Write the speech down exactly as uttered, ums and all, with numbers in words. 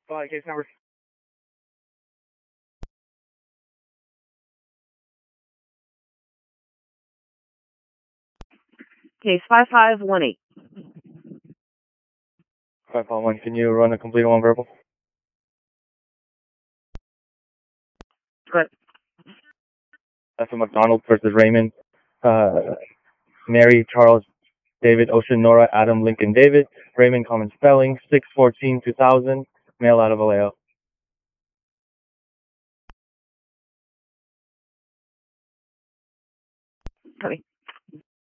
Body case number. Case five five one eight. five five one, can you run a complete one verbal? Good. That's a McDonald versus Raymond. Uh, Mary, Charles, David, Ocean, Nora, Adam, Lincoln, David. Raymond, common spelling, six fourteen two thousand, male out of Vallejo. Copy.